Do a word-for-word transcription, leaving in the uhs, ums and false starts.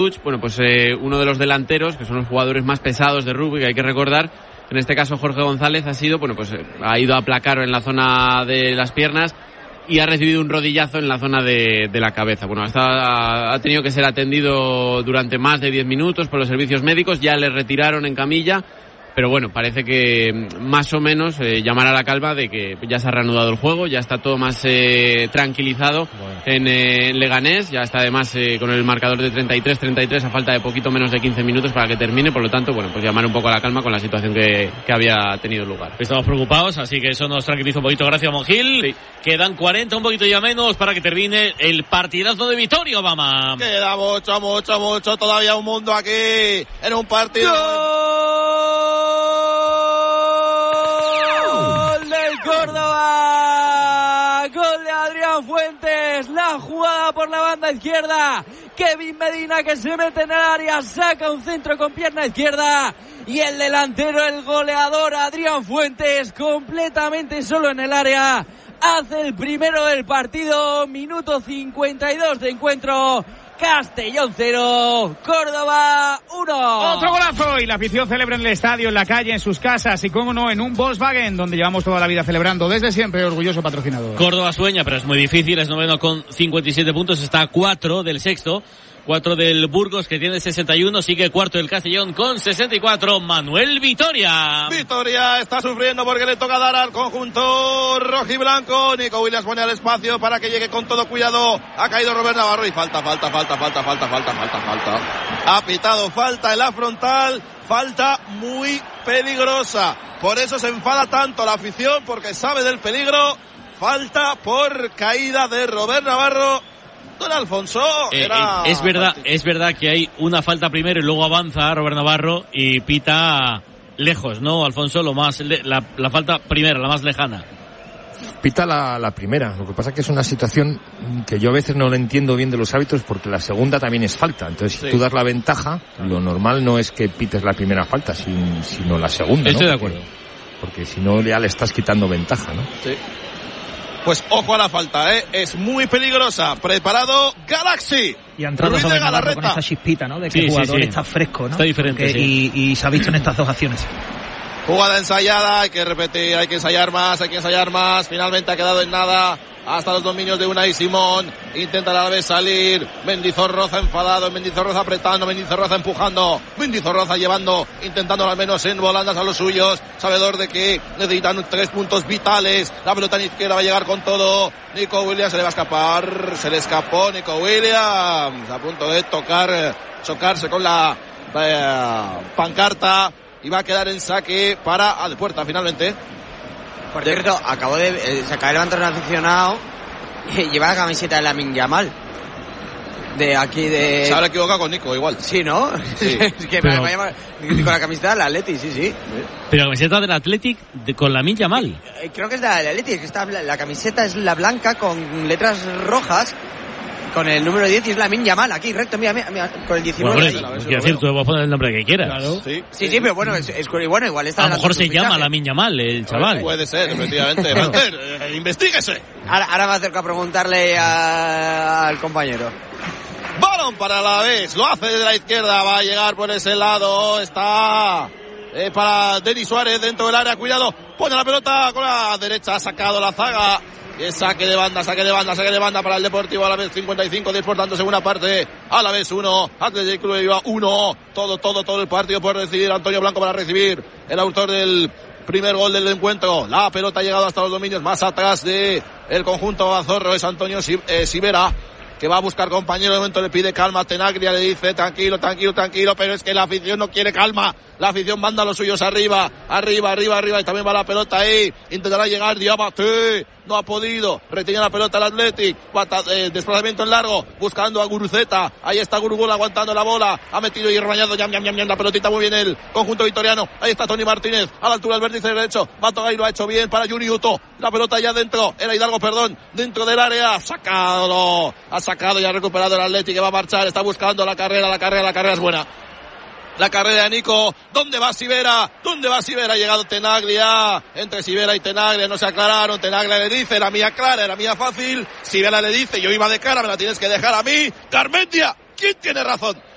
Bueno, pues eh, uno de los delanteros, que son los jugadores más pesados de rugby, que hay que recordar, en este caso Jorge González, ha sido, bueno, pues eh, ha ido a aplacar en la zona de las piernas y ha recibido un rodillazo en la zona de, de la cabeza. Bueno, hasta ha tenido que ser atendido durante más de diez minutos por los servicios médicos, ya le retiraron en camilla, pero bueno, parece que más o menos eh, llamará a la calma de que ya se ha reanudado el juego, ya está todo más eh, tranquilizado bueno. en eh, Leganés, ya está además eh, con el marcador de treinta y tres treinta y tres a falta de poquito menos de quince minutos para que termine, por lo tanto, bueno, pues llamar un poco a la calma con la situación que, que había tenido lugar. Estamos preocupados, así que eso nos tranquiliza un poquito, gracias Monjil. Sí. Quedan cuarenta, un poquito ya menos para que termine el partidazo de Vitoria, Obama. Queda mucho, mucho, mucho, todavía un mundo aquí en un partido. ¡Gol! ¡Gol del Córdoba! ¡Gol de Adrián Fuentes! La jugada por la banda izquierda. Kevin Medina, que se mete en el área, saca un centro con pierna izquierda. Y el delantero, el goleador Adrián Fuentes, completamente solo en el área, hace el primero del partido. Minuto cincuenta y dos de encuentro. Castellón cero, Córdoba uno. Otro golazo y la afición celebra en el estadio, en la calle, en sus casas y, cómo no, en un Volkswagen, donde llevamos toda la vida celebrando desde siempre, orgulloso patrocinador. Córdoba sueña, pero es muy difícil, es noveno con cincuenta y siete puntos, está a cuatro del sexto. Cuatro del Burgos, que tiene sesenta y uno, sigue cuarto el Castellón con sesenta y cuatro, Manuel Vitoria. Vitoria está sufriendo porque le toca dar al conjunto rojiblanco. Nico Williams pone al espacio para que llegue con todo cuidado. Ha caído Robert Navarro y falta, falta, falta, falta, falta, falta, falta, falta. Ha pitado falta en la frontal, falta muy peligrosa. Por eso se enfada tanto la afición, porque sabe del peligro. Falta por caída de Robert Navarro. Don Alfonso, eh, era... eh, es verdad, es verdad que hay una falta primero y luego avanza Robert Navarro y pita lejos, ¿no, Alfonso? Lo más, la, la falta primera, la más lejana. Pita la, la primera, lo que pasa es que es una situación que yo a veces no lo entiendo bien de los árbitros, porque la segunda también es falta. Entonces, si sí. tú das la ventaja, lo normal no es que pites la primera falta, sino la segunda, Estoy ¿no? de acuerdo. Porque, porque si no ya le estás quitando ventaja, ¿no? Sí. Pues ojo a la falta, ¿eh? Es muy peligrosa. Preparado Galaxy. Y ha entrado sobre Navarro con esa chispita, ¿no? De que sí, el jugador sí, sí. está fresco, ¿no? Está diferente, Porque, sí. y, y se ha visto en estas dos acciones. Jugada ensayada, hay que repetir, hay que ensayar más, hay que ensayar más. Finalmente ha quedado en nada. Hasta los dominios de Unai Simón. Intenta a la vez salir. Mendizorroza enfadado. Mendizorroza apretando. Mendizorroza empujando. Mendizorroza llevando. Intentando al menos en volandas a los suyos. Sabedor de que necesitan tres puntos vitales. La pelota en izquierda va a llegar con todo. Nico Williams se le va a escapar. Se le escapó Nico Williams. A punto de tocar, chocarse con la eh, pancarta. Y va a quedar en saque para a de puerta finalmente. Por cierto, acabo de... Eh, se acaba de levantar un aficionado y lleva la camiseta de Lamine Yamal. De aquí de... Se habrá equivocado con Nico, igual. Sí, ¿no? Sí. Es que pero... me, me llama... Con la camiseta del Athletic, sí, sí. Pero la camiseta del Athletic de, con Lamine Yamal. Eh, creo que es de la del Athletic, que está, la camiseta es la blanca con letras rojas. Con el número diez y es Lamine Yamal, aquí, recto, mira, mira, mira con el diecinueve. Bueno, es decir, tú vas a poner el nombre que quieras. Claro. Sí, sí, sí, pero bueno, es, es bueno, igual está... A lo mejor se llama Lamine Yamal, el chaval. Puede ser, efectivamente. Master, eh, investíguese. Ahora, ahora me acerco a preguntarle a, al compañero. Balón para la vez, lo hace desde la izquierda, va a llegar por ese lado, está... Eh, para Denis Suárez dentro del área, cuidado, pone la pelota con la derecha, ha sacado la zaga. Es saque de banda, saque de banda, saque de banda para el Deportivo Alavés cincuenta y cinco, diez segunda parte, Alavés uno, Athletic Club de Bilbao uno, todo, todo, todo el partido por decidir, Antonio Blanco para recibir, el autor del primer gol del encuentro, la pelota ha llegado hasta los dominios más atrás de el conjunto azorro, es Antonio Sivera, que va a buscar compañero, de momento le pide calma a Tenaglia, le dice tranquilo, tranquilo, tranquilo, pero es que la afición no quiere calma, la afición manda a los suyos arriba, arriba, arriba, arriba, y también va la pelota ahí, intentará llegar Diabate, no ha podido, retiene la pelota el Athletic, eh, desplazamiento en largo, buscando a Guruceta, ahí está Gurugol aguantando la bola, ha metido y rebañado, yam, yam, yam, yam, la pelotita muy bien el conjunto vitoriano, ahí está Tony Martínez, a la altura del vértice derecho, Matogay lo ha hecho bien para Juni Uto, la pelota ya dentro, era Hidalgo, perdón, dentro del área, sacado, ha sacado y ha recuperado el Athletic, que va a marchar, está buscando la carrera, la carrera, la carrera es buena. La carrera de Nico, ¿dónde va Sivera? ¿Dónde va Sivera? Ha llegado Tenaglia, entre Sivera y Tenaglia no se aclararon, Tenaglia le dice, era mía clara, era mía fácil, Sivera le dice, yo iba de cara, me la tienes que dejar a mí, Garmendia, ¿quién tiene razón?